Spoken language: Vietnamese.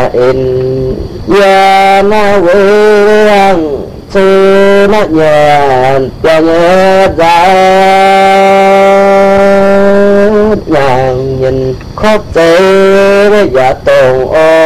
in ya na vương sư nó nhàn cho nhớ ra nàng nhìn khóc tê với dạ tồn ô